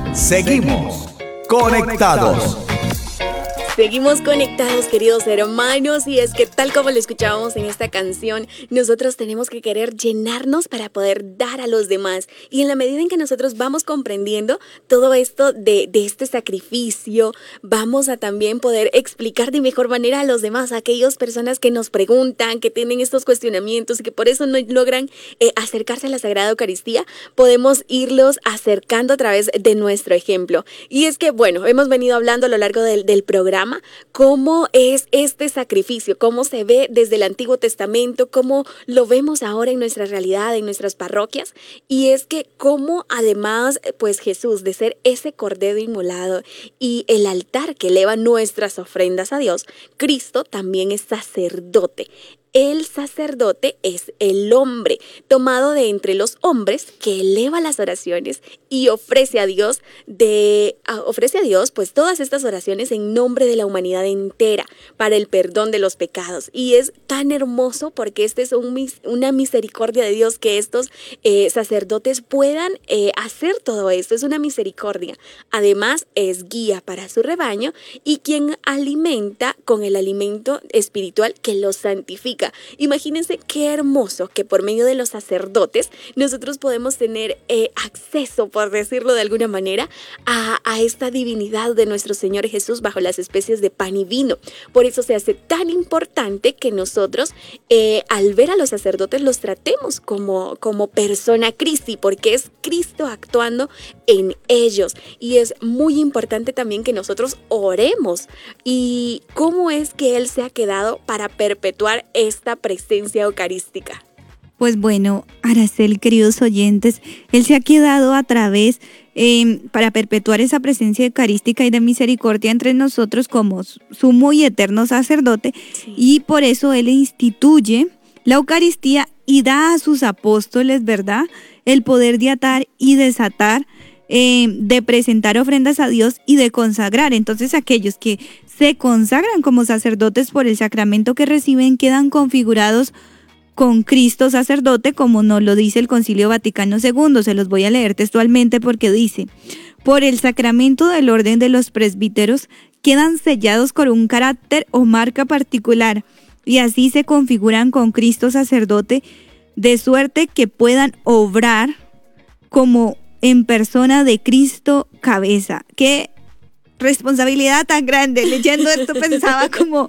Seguimos conectados. Seguimos conectados, queridos hermanos, y es que tal como lo escuchábamos en esta canción, nosotros tenemos que querer llenarnos para poder dar a los demás. Y en la medida en que nosotros vamos comprendiendo todo esto de este sacrificio, vamos a también poder explicar de mejor manera a los demás, a aquellas personas que nos preguntan, que tienen estos cuestionamientos y que por eso no logran acercarse a la Sagrada Eucaristía, podemos irlos acercando a través de nuestro ejemplo. Y es que, bueno, hemos venido hablando a lo largo del programa cómo es este sacrificio, cómo se ve desde el Antiguo Testamento, cómo lo vemos ahora en nuestra realidad, en nuestras parroquias, y es que cómo además, pues Jesús, de ser ese cordero inmolado y el altar que eleva nuestras ofrendas a Dios, Cristo también es sacerdote. El sacerdote es el hombre tomado de entre los hombres que eleva las oraciones y ofrece a Dios pues todas estas oraciones en nombre de la humanidad entera para el perdón de los pecados. Y es tan hermoso porque este es una misericordia de Dios que estos sacerdotes puedan hacer todo esto. Es una misericordia. Además es guía para su rebaño y quien alimenta con el alimento espiritual que los santifica. Imagínense qué hermoso que por medio de los sacerdotes nosotros podemos tener acceso, por decirlo de alguna manera, a esta divinidad de nuestro Señor Jesús bajo las especies de pan y vino. Por eso se hace tan importante que nosotros al ver a los sacerdotes los tratemos como persona Christi, porque es Cristo actuando en ellos. Y es muy importante también que nosotros oremos. ¿Y cómo es que Él se ha quedado para perpetuar esta presencia eucarística? Pues bueno, Aracel, queridos oyentes, Él se ha quedado a través para perpetuar esa presencia eucarística y de misericordia entre nosotros como sumo y eterno sacerdote. Sí. Y por eso Él instituye la Eucaristía y da a sus apóstoles, ¿verdad?, el poder de atar y desatar, de presentar ofrendas a Dios y de consagrar. Entonces aquellos que se consagran como sacerdotes por el sacramento que reciben quedan configurados con Cristo sacerdote, como nos lo dice el Concilio Vaticano II. Se los voy a leer textualmente porque dice: por el sacramento del orden de los presbíteros quedan sellados con un carácter o marca particular y así se configuran con Cristo sacerdote, de suerte que puedan obrar como en persona de Cristo cabeza. ¡Qué responsabilidad tan grande! Leyendo esto pensaba como